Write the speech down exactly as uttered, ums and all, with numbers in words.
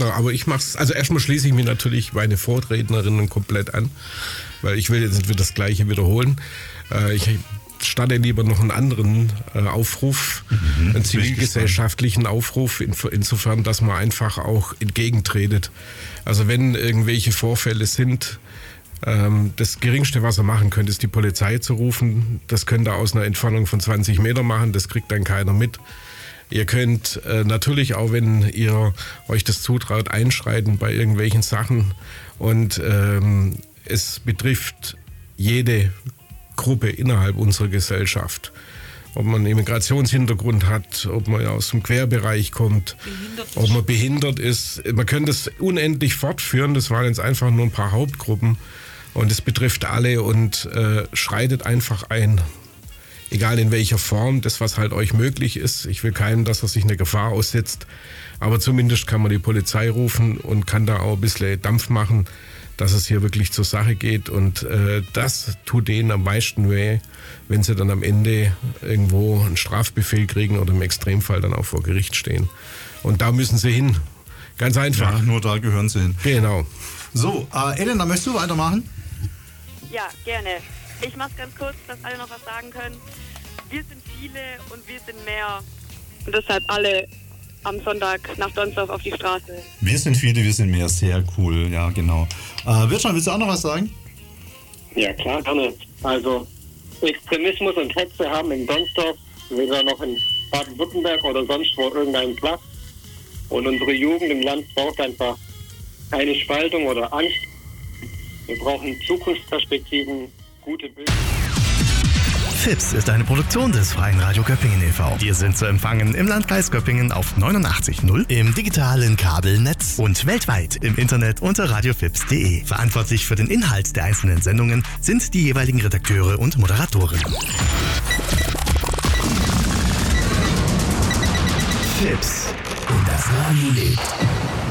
Genau, aber ich mache es, also erstmal schließe ich mich natürlich meine Vorrednerinnen komplett an, weil ich will jetzt nicht wieder das Gleiche wiederholen. Äh, ich starte lieber noch einen anderen äh, Aufruf, mhm, einen zivilgesellschaftlichen Aufruf, in, insofern, dass man einfach auch entgegentretet. Also wenn irgendwelche Vorfälle sind, ähm, das Geringste, was ihr machen könnt, ist die Polizei zu rufen. Das könnt ihr aus einer Entfernung von zwanzig Meter machen, das kriegt dann keiner mit. Ihr könnt äh, natürlich auch, wenn ihr euch das zutraut, einschreiten bei irgendwelchen Sachen. Und ähm, es betrifft jede Gruppe innerhalb unserer Gesellschaft. Ob man einen Immigrationshintergrund hat, ob man aus dem Querbereich kommt, ob man behindert ist. Man könnte es unendlich fortführen. Das waren jetzt einfach nur ein paar Hauptgruppen. Und es betrifft alle und äh, schreitet einfach ein. Egal in welcher Form, das was halt euch möglich ist. Ich will keinem, dass er sich eine Gefahr aussetzt. Aber zumindest kann man die Polizei rufen und kann da auch ein bisschen Dampf machen, dass es hier wirklich zur Sache geht. Und äh, das tut denen am meisten weh, wenn sie dann am Ende irgendwo einen Strafbefehl kriegen oder im Extremfall dann auch vor Gericht stehen. Und da müssen sie hin. Ganz einfach. Ja, nur da gehören sie hin. Genau. So, äh, Elena, möchtest du weitermachen? Ja, gerne. Ich mach's ganz kurz, dass alle noch was sagen können. Wir sind viele und wir sind mehr. Und deshalb alle am Sonntag nach Donsdorf auf die Straße. Wir sind viele, wir sind mehr. Sehr cool, ja, genau. Äh, Wirtschan, willst du auch noch was sagen? Ja, klar, gerne. Also, Extremismus und Hetze haben in Donsdorf, weder noch in Baden-Württemberg oder sonst wo irgendeinen Platz. Und unsere Jugend im Land braucht einfach keine Spaltung oder Angst. Wir brauchen Zukunftsperspektiven, gute Bildung. Fips ist eine Produktion des Freien Radio Göppingen e V Wir sind zu empfangen im Landkreis Göppingen auf neunundachtzig Komma null, im digitalen Kabelnetz und weltweit im Internet unter radiofips punkt de. Verantwortlich für den Inhalt der einzelnen Sendungen sind die jeweiligen Redakteure und Moderatoren. Fips, und das Radio lebt.